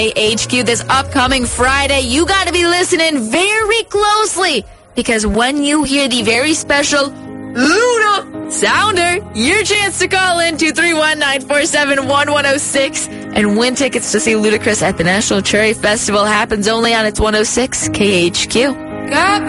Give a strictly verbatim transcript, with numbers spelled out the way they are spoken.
K H Q this upcoming Friday. You got to be listening very closely because when you hear the very special Luda Sounder, your chance to call in two three one, nine four seven, one one zero six and win tickets to see Ludacris at the National Cherry Festival happens only on its one oh six K H Q. Got